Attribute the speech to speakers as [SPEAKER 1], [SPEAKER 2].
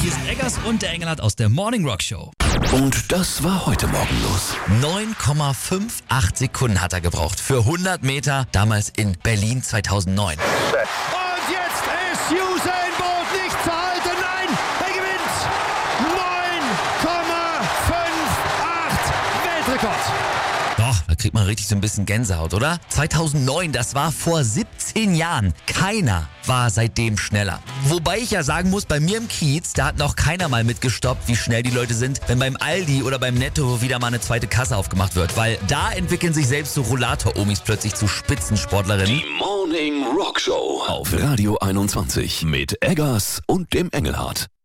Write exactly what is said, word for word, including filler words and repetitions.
[SPEAKER 1] Hier sind Eggers und der Engelhardt aus der Morning Rock Show.
[SPEAKER 2] Und das war heute Morgen los.
[SPEAKER 1] neun Komma fünfundachtzig Sekunden hat er gebraucht für hundert Meter, damals in Berlin zweitausendneun.
[SPEAKER 3] Und jetzt ist Usain Bolt nicht zu halten. Nein, er gewinnt. neun Komma fünfundachtzig Weltrekord.
[SPEAKER 1] Doch, da kriegt man richtig so ein bisschen Gänsehaut, oder? zweitausendneun, das war vor siebzehn Jahren. Keiner war seitdem schneller. Wobei ich ja sagen muss, bei mir im Kiez, da hat noch keiner mal mitgestoppt, wie schnell die Leute sind, wenn beim Aldi oder beim Netto wieder mal eine zweite Kasse aufgemacht wird. Weil da entwickeln sich selbst so Rollator-Omis plötzlich zu Spitzensportlerinnen.
[SPEAKER 2] Die Morning Rock Show auf Radio einundzwanzig mit Eggers und dem Engelhardt.